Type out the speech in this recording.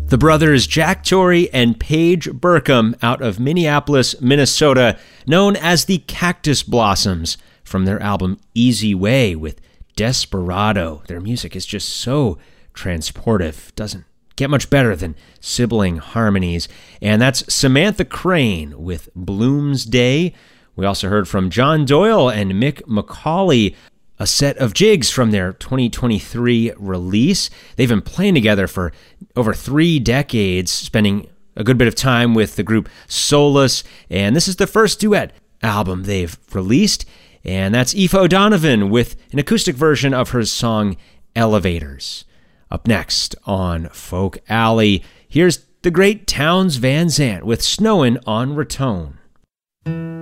The brothers Jack Torrey and Paige Burkham out of Minneapolis, Minnesota, known as the Cactus Blossoms, from their album Easy Way with Desperado. Their music is just so transportive. Doesn't get much better than sibling harmonies. And that's Samantha Crane with Bloom's Day. We also heard from John Doyle and Mick McCauley, a set of jigs from their 2023 release. They've been playing together for over 3 decades, spending a good bit of time with the group Solus, and this is the first duet album they've released, and that's Aoife O'Donovan with an acoustic version of her song Elevators. Up next on Folk Alley, here's the great Townes Van Zandt with Snowin' on Raton.